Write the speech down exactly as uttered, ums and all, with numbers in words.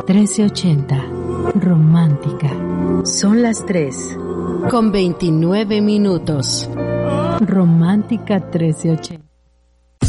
trece ochenta. Romántica. Son las tres. Con veintinueve minutos. Romántica trece ochenta.